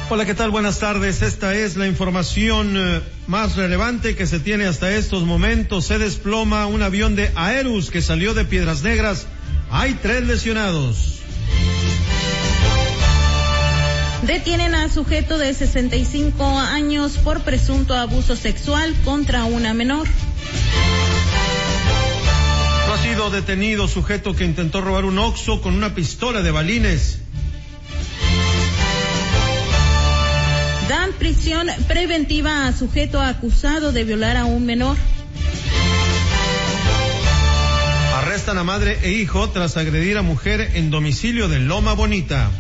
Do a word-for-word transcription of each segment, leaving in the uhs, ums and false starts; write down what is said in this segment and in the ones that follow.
Hola, ¿qué tal? Buenas tardes. Esta es la información eh, más relevante que se tiene hasta estos momentos. Se desploma un avión de Aerus que salió de Piedras Negras. Hay tres lesionados. Detienen a sujeto de sesenta y cinco años por presunto abuso sexual contra una menor. No ha sido detenido sujeto que intentó robar un Oxxo con una pistola de balines. Dan prisión preventiva a sujeto acusado de violar a un menor. Arrestan a madre e hijo tras agredir a mujer en domicilio de Loma Bonita.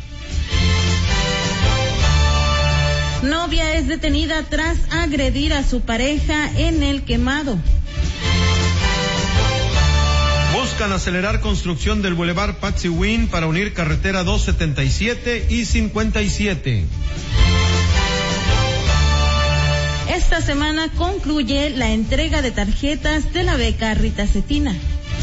Novia es detenida tras agredir a su pareja en El Quemado. Buscan acelerar construcción del Boulevard Patsiwin para unir carretera doscientos setenta y siete y cincuenta y siete. Esta semana concluye la entrega de tarjetas de la beca Rita Cetina.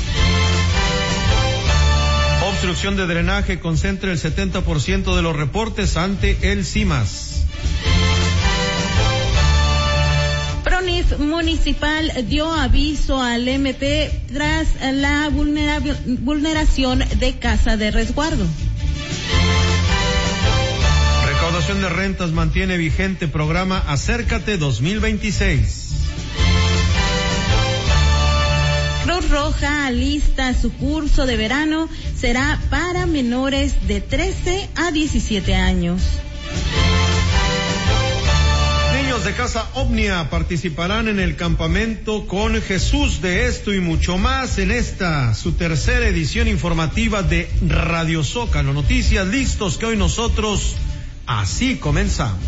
Obstrucción de drenaje concentra el setenta por ciento de los reportes ante el CIMAS. PRONIF municipal dio aviso al M P tras la vulneración de casa de resguardo. Recaudación de rentas mantiene vigente programa Acércate dos mil veintiséis. Cruz Roja alista su curso de verano, será para menores de trece a diecisiete años. Niños de Casa Omnia participarán en el campamento con Jesús. De esto y mucho más en esta, su tercera edición informativa de Radio Zócalo Noticias. Listos que hoy nosotros así comenzamos.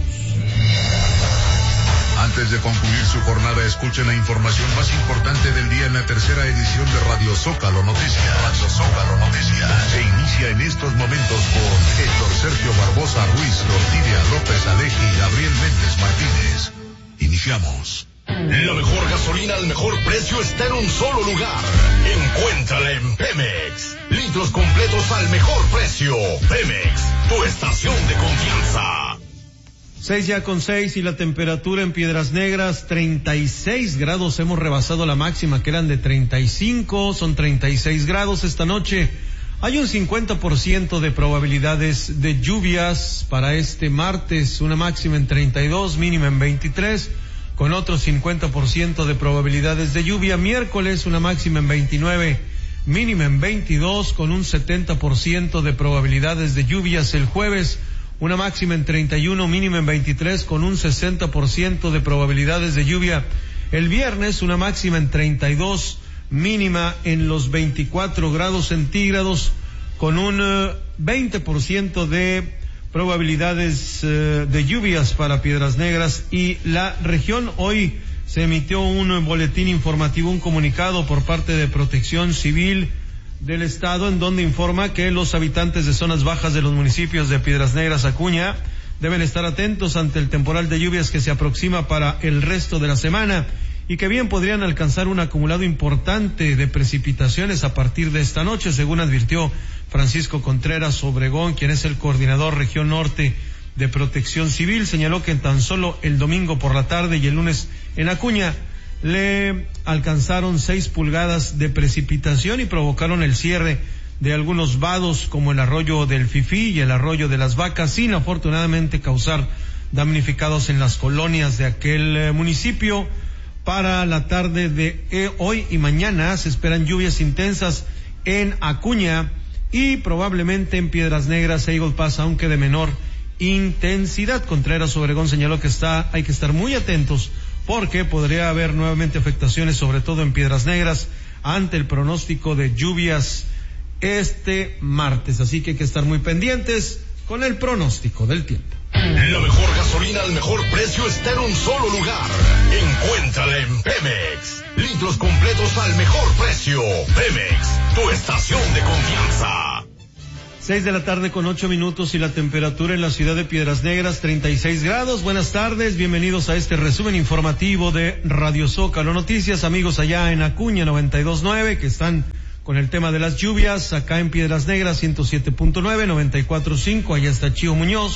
Antes de concluir su jornada, escuchen la información más importante del día en la tercera edición de Radio Zócalo Noticias. Radio Zócalo Noticias se inicia en estos momentos con Héctor Sergio Barbosa Ruiz, Ortidia López Aleji y Gabriel Méndez Martínez. Iniciamos. La mejor gasolina al mejor precio está en un solo lugar. Encuéntrala en Pemex. Litros completos al mejor precio. Pemex, tu estación de confianza. Seis ya con seis y la temperatura en Piedras Negras, treinta y seis grados. Hemos rebasado la máxima que eran de treinta y cinco, son treinta y seis grados esta noche. Hay un cincuenta por ciento de probabilidades de lluvias para este martes, una máxima en treinta y dos, mínima en veintitrés, con otro cincuenta por ciento de probabilidades de lluvia. Miércoles, una máxima en veintinueve, mínima en veintidós, con un setenta por ciento de probabilidades de lluvias. El jueves, una máxima en treinta y uno, mínima en veintitrés, con un sesenta por ciento de probabilidades de lluvia. El viernes, una máxima en treinta y dos, mínima en los veinticuatro grados centígrados, con un uh, veinte por ciento de probabilidades uh, de lluvias para Piedras Negras y la región. Hoy se emitió un boletín informativo, un comunicado por parte de Protección Civil del Estado, en donde informa que los habitantes de zonas bajas de los municipios de Piedras Negras, Acuña, deben estar atentos ante el temporal de lluvias que se aproxima para el resto de la semana y que bien podrían alcanzar un acumulado importante de precipitaciones a partir de esta noche, según advirtió Francisco Contreras Obregón, quien es el coordinador región norte de Protección Civil. Señaló que en tan solo el domingo por la tarde y el lunes en Acuña le alcanzaron seis pulgadas de precipitación y provocaron el cierre de algunos vados como el arroyo del Fifí y el arroyo de las Vacas, sin afortunadamente causar damnificados en las colonias de aquel eh, municipio. Para la tarde de eh, hoy y mañana se esperan lluvias intensas en Acuña y probablemente en Piedras Negras e Eagle Pass, aunque de menor intensidad. Contreras Obregón señaló que está, hay que estar muy atentos porque podría haber nuevamente afectaciones, sobre todo en Piedras Negras, ante el pronóstico de lluvias este martes. Así que hay que estar muy pendientes con el pronóstico del tiempo. La mejor gasolina al mejor precio está en un solo lugar. Encuéntrala en Pemex. Litros completos al mejor precio. Pemex, tu estación de confianza. Seis de la tarde con ocho minutos y la temperatura en la ciudad de Piedras Negras, treinta y seis grados. Buenas tardes, bienvenidos a este resumen informativo de Radio Zócalo Noticias. Amigos allá en Acuña noventa y dos punto nueve que están con el tema de las lluvias. Acá en Piedras Negras ciento siete punto nueve, noventa y cuatro punto cinco, allá está Chío Muñoz.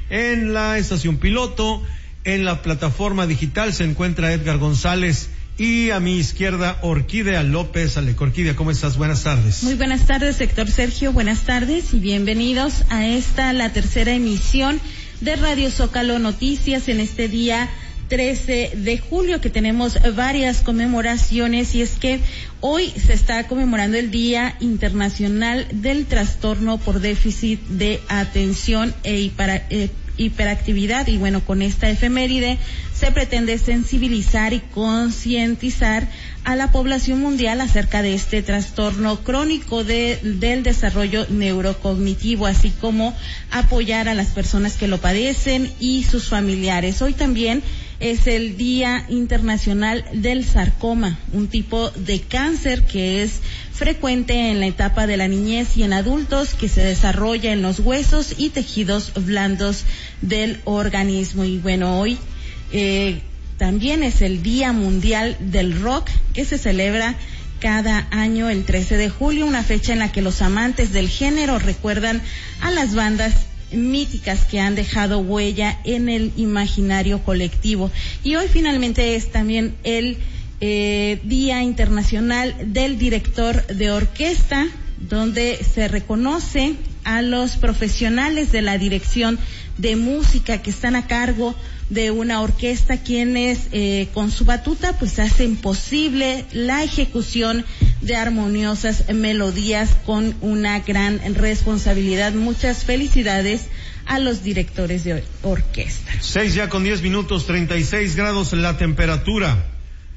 En la estación piloto, en la plataforma digital se encuentra Edgar González y a mi izquierda Orquídea López. Alec, Orquídea, ¿cómo estás? Buenas tardes. Muy buenas tardes, Héctor Sergio. Buenas tardes y bienvenidos a esta, la tercera emisión de Radio Zócalo Noticias en este día trece de julio, que tenemos varias conmemoraciones, y es que hoy se está conmemorando el Día Internacional del Trastorno por Déficit de Atención e hipera, eh, Hiperactividad, y bueno, con esta efeméride se pretende sensibilizar y concientizar a la población mundial acerca de este trastorno crónico de, del desarrollo neurocognitivo, así como apoyar a las personas que lo padecen y sus familiares. Hoy también es el Día Internacional del Sarcoma, un tipo de cáncer que es frecuente en la etapa de la niñez y en adultos, que se desarrolla en los huesos y tejidos blandos del organismo. Y bueno, hoy eh, también es el Día Mundial del Rock, que se celebra cada año el trece de julio, una fecha en la que los amantes del género recuerdan a las bandas míticas que han dejado huella en el imaginario colectivo. Y hoy finalmente es también el eh, Día Internacional del Director de Orquesta, donde se reconoce a los profesionales de la dirección de música que están a cargo de una orquesta, quienes eh, con su batuta pues hacen posible la ejecución de armoniosas melodías con una gran responsabilidad. Muchas felicidades a los directores de or- orquesta. Seis ya con diez minutos, treinta y seis grados la temperatura.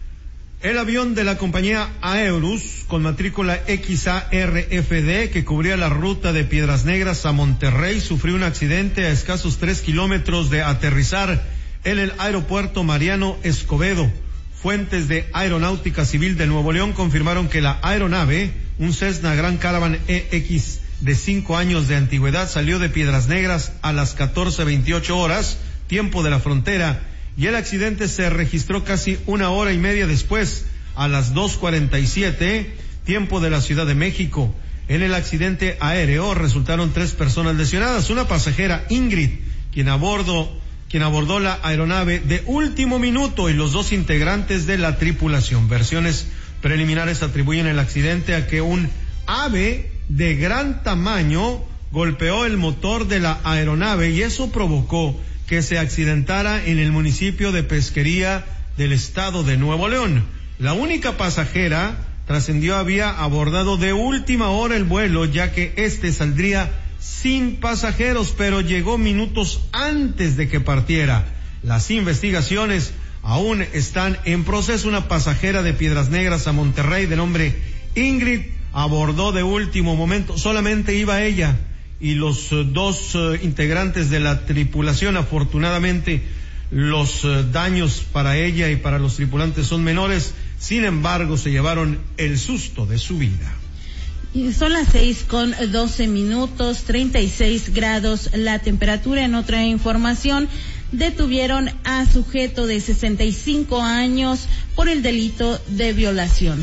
El avión de la compañía Aerus, con matrícula X A R F D, que cubría la ruta de Piedras Negras a Monterrey, sufrió un accidente a escasos tres kilómetros de aterrizar en el aeropuerto Mariano Escobedo. Fuentes de Aeronáutica Civil de Nuevo León confirmaron que la aeronave, un Cessna Grand Caravan E X de cinco años de antigüedad, salió de Piedras Negras a las catorce veintiocho horas, tiempo de la frontera, y el accidente se registró casi una hora y media después, a las dos cuarenta y siete, tiempo de la Ciudad de México. En el accidente aéreo resultaron tres personas lesionadas, una pasajera, Ingrid, quien a bordo quien abordó la aeronave de último minuto, y los dos integrantes de la tripulación. Versiones preliminares atribuyen el accidente a que un ave de gran tamaño golpeó el motor de la aeronave, y eso provocó que se accidentara en el municipio de Pesquería del estado de Nuevo León. La única pasajera trascendió había abordado de última hora el vuelo, ya que este saldría sin pasajeros, pero llegó minutos antes de que partiera. Las investigaciones aún están en proceso. Una pasajera de Piedras Negras a Monterrey de nombre Ingrid abordó de último momento, solamente iba ella y los uh, dos uh, integrantes de la tripulación. Afortunadamente los uh, daños para ella y para los tripulantes son menores, sin embargo se llevaron el susto de su vida. Y son las seis con doce minutos, treinta y seis grados la temperatura. En otra información, detuvieron a sujeto de sesenta y cinco años por el delito de violación.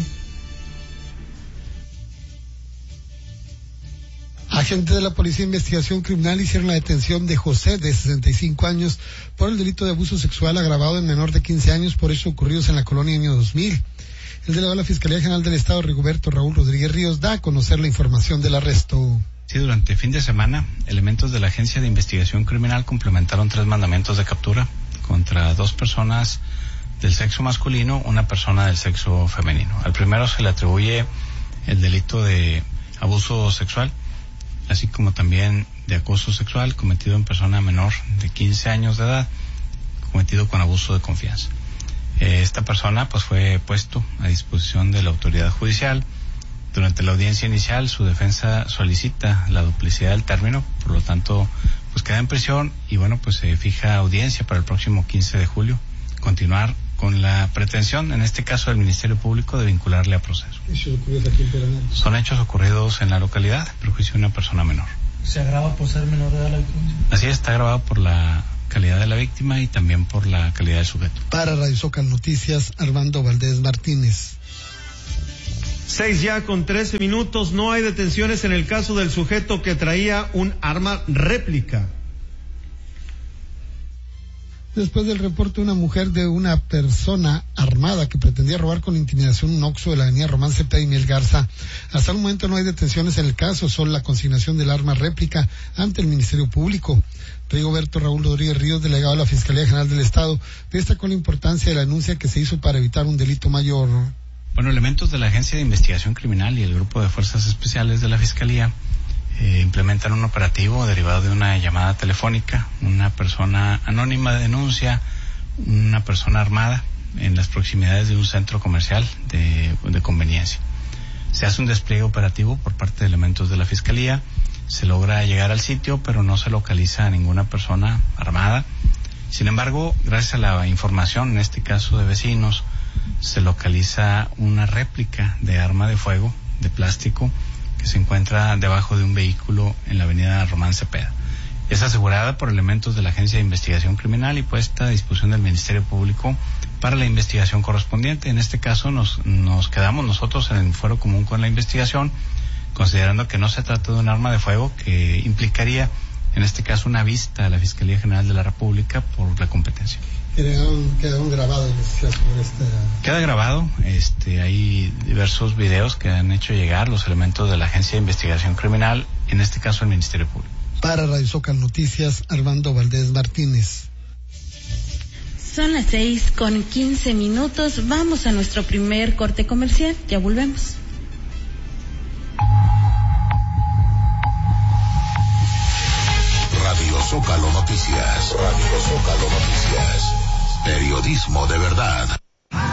Agentes de la Policía de Investigación Criminal hicieron la detención de José, de sesenta y cinco años, por el delito de abuso sexual agravado en menor de quince años por hechos ocurridos en la colonia Año dos mil. El delegado de la Fiscalía General del Estado, Rigoberto Raúl Rodríguez Ríos, da a conocer la información del arresto. Sí, durante fin de semana, elementos de la Agencia de Investigación Criminal complementaron tres mandamientos de captura contra dos personas del sexo masculino, una persona del sexo femenino. Al primero se le atribuye el delito de abuso sexual, así como también de acoso sexual cometido en persona menor de quince años de edad, cometido con abuso de confianza. Eh, esta persona pues fue puesto a disposición de la autoridad judicial. Durante la audiencia inicial, su defensa solicita la duplicidad del término, por lo tanto pues queda en prisión, y bueno, pues se fija audiencia para el próximo quince de julio, continuar con la pretensión, en este caso del Ministerio Público, de vincularle a proceso. ¿Hechos ocurridos aquí en Piedras Negras? Son hechos ocurridos en la localidad, perjuicio de una persona menor. ¿Se agrava por ser menor de edad la víctima? Así es, está agravado por la calidad de la víctima y también por la calidad del sujeto. Para Radio Zócalo Noticias, Armando Valdés Martínez. Seis ya con trece minutos. No hay detenciones en el caso del sujeto que traía un arma réplica. Después del reporte de una mujer de una persona armada que pretendía robar con intimidación un Oxxo de la avenida Román Cepeda y Miel Garza. Hasta el momento no hay detenciones en el caso, solo la consignación del arma réplica ante el Ministerio Público. Rigoberto Raúl Rodríguez Ríos, delegado de la Fiscalía General del Estado, destacó la importancia de la denuncia que se hizo para evitar un delito mayor. Bueno, elementos de la Agencia de Investigación Criminal y el Grupo de Fuerzas Especiales de la Fiscalía Eh, implementan un operativo derivado de una llamada telefónica. Una persona anónima denuncia una persona armada en las proximidades de un centro comercial de, de conveniencia. Se hace un despliegue operativo por parte de elementos de la Fiscalía, se logra llegar al sitio, pero no se localiza a ninguna persona armada. Sin embargo, gracias a la información, en este caso de vecinos, se localiza una réplica de arma de fuego, de plástico, que se encuentra debajo de un vehículo en la avenida Román Cepeda. Es asegurada por elementos de la Agencia de Investigación Criminal y puesta a disposición del Ministerio Público para la investigación correspondiente. En este caso nos, nos quedamos nosotros en el fuero común con la investigación, considerando que no se trata de un arma de fuego que implicaría, en este caso, una vista a la Fiscalía General de la República por la competencia. Quedaron, quedaron grabados sobre esta... Queda grabado, este, hay diversos videos que han hecho llegar los elementos de la Agencia de Investigación Criminal, en este caso el Ministerio Público. Para Radio Zócalo Noticias, Armando Valdés Martínez. Son las seis con quince minutos, vamos a nuestro primer corte comercial, ya volvemos. Radio Zócalo Noticias, Radio Zócalo Noticias. Periodismo de verdad.